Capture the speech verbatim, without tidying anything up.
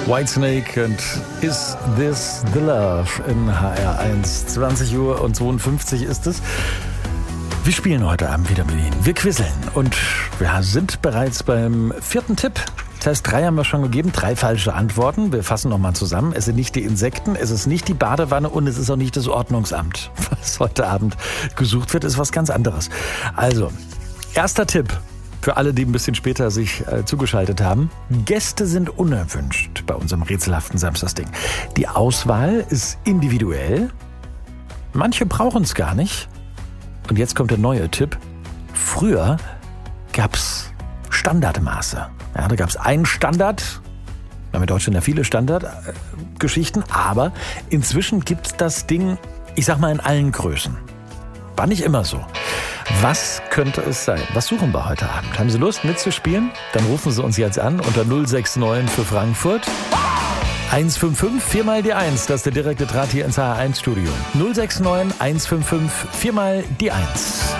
Whitesnake und Is This the Love in H R eins. zwanzig Uhr und zweiundfünfzig ist es. Wir spielen heute Abend wieder mit Ihnen. Wir quizzeln und wir sind bereits beim vierten Tipp. Test drei haben wir schon gegeben, drei falsche Antworten. Wir fassen nochmal zusammen. Es sind nicht die Insekten, es ist nicht die Badewanne und es ist auch nicht das Ordnungsamt. Was heute Abend gesucht wird, ist was ganz anderes. Also, erster Tipp für alle, die ein bisschen später sich äh, zugeschaltet haben. Gäste sind unerwünscht bei unserem rätselhaften Samstagsding. Die Auswahl ist individuell. Manche brauchen es gar nicht. Und jetzt kommt der neue Tipp. Früher gab es Standardmaße. Ja, da gab es einen Standard. Wir haben in Deutschland ja viele Standardgeschichten. Aber inzwischen gibt es das Ding, ich sag mal, in allen Größen. War nicht immer so. Was könnte es sein? Was suchen wir heute Abend? Haben Sie Lust mitzuspielen? Dann rufen Sie uns jetzt an unter null sechs neun für Frankfurt. eins fünf fünf, vier mal die eins. Das ist der direkte Draht hier ins H R eins Studio. null sechs neun, eins fünf fünf, vier mal die eins.